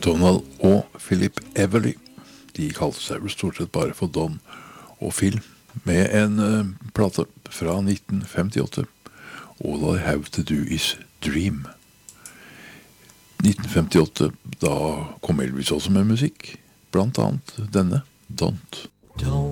Donald og Philip Everly. De kalte seg vel stort sett bare for Don og Phil, med en plate fra 1958. All I Have To Do Is Dream. 1958, da kom Elvis også med musikk, blant annet denne, Don't. Don't